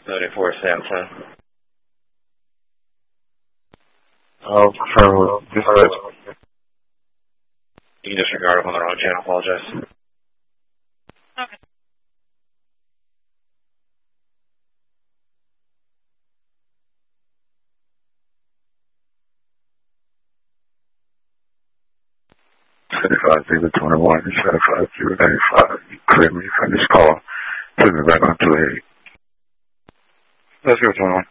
34 Samsung. I'll confirm with dispatch. You disregarded on the wrong channel, apologize. Okay. David 21 and 75095. You cleared me from this call. Put me back on 288. Let's go 21.